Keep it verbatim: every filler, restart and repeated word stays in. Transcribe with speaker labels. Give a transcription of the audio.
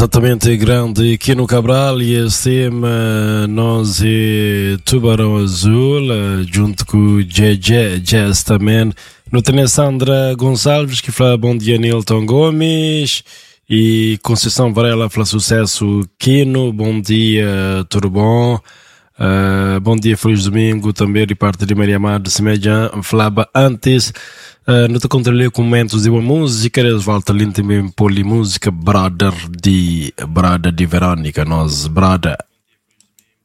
Speaker 1: Exatamente, grande Kino Cabral e esse tema nós é Tubarão Azul, junto com o J J Jazz também. Não tem a Sandra Gonçalves que fala bom dia Nilton Gomes e Conceição Varela fala sucesso Kino, bom dia, tudo bom? Uh, bom dia, feliz domingo também de parte de Maria Amado Semejan falava antes uh, não te controlei comentários de uma música eles voltam ali também por música Brother de Brother de Verônica nós Brother